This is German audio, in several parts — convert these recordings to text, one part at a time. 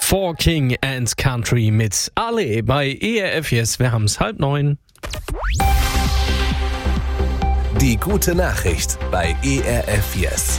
For King and Country mit Ale bei ERF Yes. Wir haben es 8:30. Die gute Nachricht bei ERF Yes.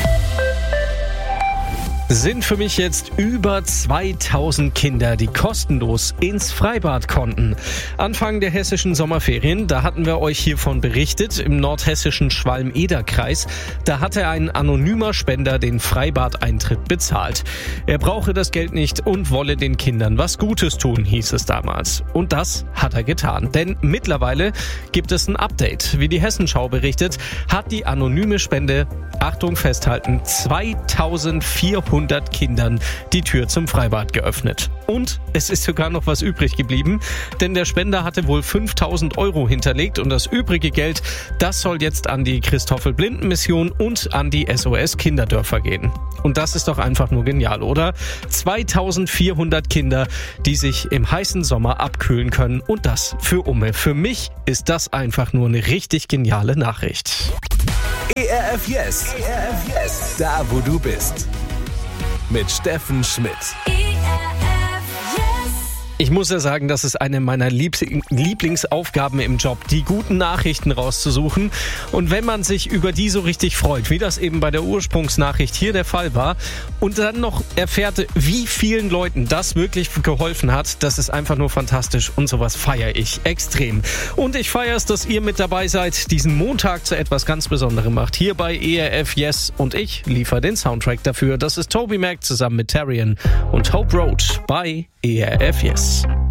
Sind für mich jetzt über 2000 Kinder, die kostenlos ins Freibad konnten. Anfang der hessischen Sommerferien, da hatten wir euch hiervon berichtet, im nordhessischen Schwalm-Eder-Kreis. Da hatte ein anonymer Spender den Freibadeintritt bezahlt. Er brauche das Geld nicht und wolle den Kindern was Gutes tun, hieß es damals. Und das hat er getan. Denn mittlerweile gibt es ein Update. Wie die Hessenschau berichtet, hat die anonyme Spende, Achtung festhalten, 2400 Kindern die Tür zum Freibad geöffnet. Und es ist sogar noch was übrig geblieben, denn der Spender hatte wohl 5.000 € hinterlegt und das übrige Geld, das soll jetzt an die Christoffel-Blinden-Mission und an die SOS-Kinderdörfer gehen. Und das ist doch einfach nur genial, oder? 2400 Kinder, die sich im heißen Sommer abkühlen können und das für Umme. Für mich ist das einfach nur eine richtig geniale Nachricht. ERF Yes. ERF Yes. Da, wo du bist. Mit Steffen Schmidt. Ich muss ja sagen, das ist eine meiner Lieblingsaufgaben im Job, die guten Nachrichten rauszusuchen. Und wenn man sich über die so richtig freut, wie das eben bei der Ursprungsnachricht hier der Fall war, und dann noch erfährt, wie vielen Leuten das wirklich geholfen hat, das ist einfach nur fantastisch und sowas feiere ich extrem. Und ich feiere es, dass ihr mit dabei seid, diesen Montag zu etwas ganz Besonderem macht, hier bei ERF Yes, und ich liefere den Soundtrack dafür. Das ist Toby Mac zusammen mit Tarian und Hope Road bei ERF Yes.